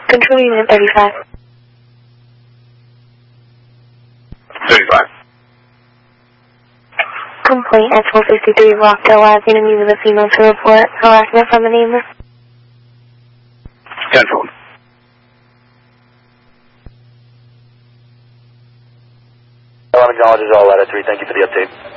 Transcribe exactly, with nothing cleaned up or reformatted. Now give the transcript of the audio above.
Control unit thirty-five. thirty-five. Complaint at twelve fifty-three Rockdale Avenue with a female to report harassment from a neighbor. ten phone. Acknowledges all ladder three. Thank you for the update.